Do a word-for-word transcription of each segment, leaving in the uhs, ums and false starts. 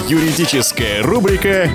Юридическая рубрика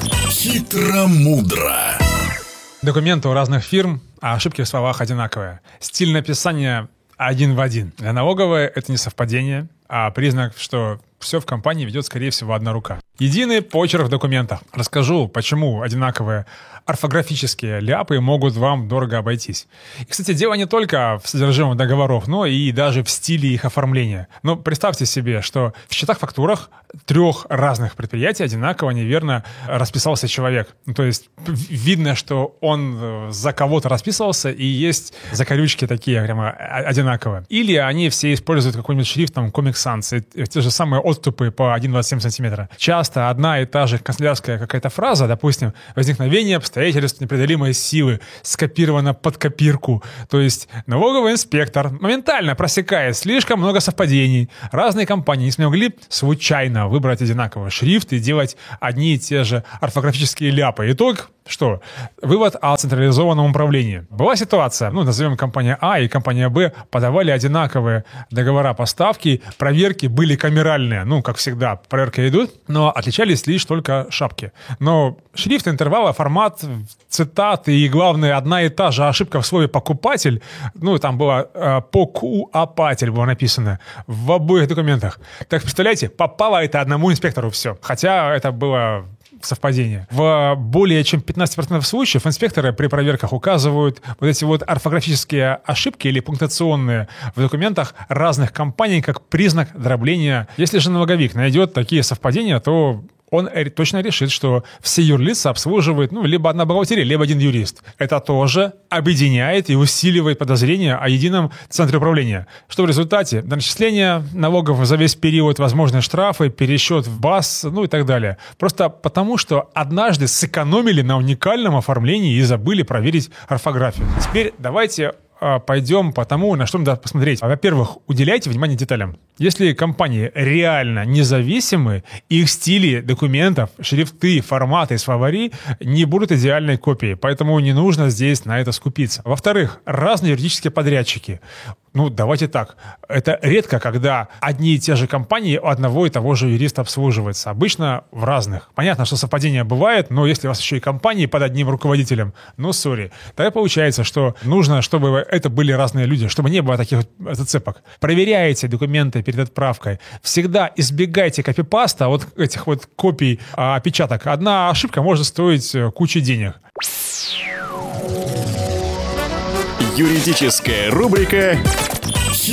«Хитро-мудро». Документы у разных фирм, а ошибки в словах одинаковые. Стиль написания один в один. Для налоговой это не совпадение, а признак, что все в компании ведет, скорее всего, одна рука. Единый почерк в документах. Расскажу, почему одинаковые орфографические ляпы могут вам дорого обойтись. И, кстати, дело не только в содержимом договоров, но и даже в стиле их оформления. Но представьте себе, что в счетах-фактурах трех разных предприятий одинаково неверно расписался человек. Ну, то есть видно, что он за кого-то расписывался, и есть закорючки такие прямо одинаковые. Или они все используют какой-нибудь шрифт, там, Comic Sans, и те же самые отступы по один целых двадцать семь сантиметра. Часто одна и та же канцелярская какая-то фраза, допустим, возникновение обстоятельств непреодолимой силы, скопировано под копирку. То есть налоговый инспектор моментально просекает слишком много совпадений. Разные компании не смогли случайно выбрать одинаковый шрифт и делать одни и те же орфографические ляпы. Итог — что? Вывод о централизованном управлении. Была ситуация, ну, назовем компания А и компания Б, подавали одинаковые договора поставки, проверки были камеральные. Ну, как всегда, проверки идут, но отличались лишь только шапки. Но шрифт, интервалы, формат, цитаты и, главное, одна и та же ошибка в слове «покупатель», ну, там было э, «покупатель» было написано в обоих документах. Так, представляете, попало это одному инспектору все. Хотя это было совпадение. В более чем пятнадцать процентов случаев инспекторы при проверках указывают вот эти вот орфографические ошибки или пунктуационные в документах разных компаний как признак дробления. Если же налоговик найдет такие совпадения, то он точно решит, что все юрлица обслуживает, ну, либо одна бухгалтерия, либо один юрист. Это тоже объединяет и усиливает подозрения о едином центре управления. Что в результате? Начисление налогов за весь период, возможные штрафы, пересчет в БАС, ну и так далее. Просто потому, что однажды сэкономили на уникальном оформлении и забыли проверить орфографию. Теперь давайте пойдем по тому, на что надо посмотреть. Во-первых, уделяйте внимание деталям. Если компании реально независимы, их стили документов, шрифты, форматы и словари не будут идеальной копией, поэтому не нужно здесь на это скупиться. Во-вторых, разные юридические подрядчики. Ну, давайте так. Это редко, когда одни и те же компании у одного и того же юриста обслуживаются. Обычно в разных. Понятно, что совпадение бывает, но если у вас еще и компании под одним руководителем, ну, сори. Тогда получается, что нужно, чтобы это были разные люди, чтобы не было таких зацепок. Проверяйте документы перед отправкой. Всегда избегайте копипаста, вот этих вот копий, а, опечаток. Одна ошибка может стоить кучу денег. Юридическая рубрика